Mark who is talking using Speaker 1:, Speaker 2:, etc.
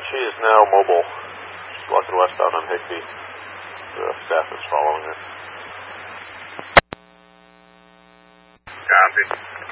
Speaker 1: She is now mobile. She's walking westbound on Higbee. The staff is following her.
Speaker 2: Copy.